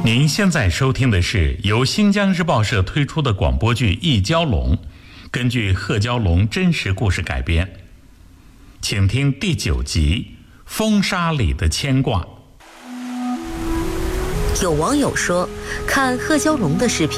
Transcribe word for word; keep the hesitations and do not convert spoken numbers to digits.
您现在收听的是由新疆日报社推出的广播剧《一蛟龙》，根据贺蛟龙真实故事改编，请听第九集《风沙里的牵挂》。 有网友说，看贺蛟龙的视频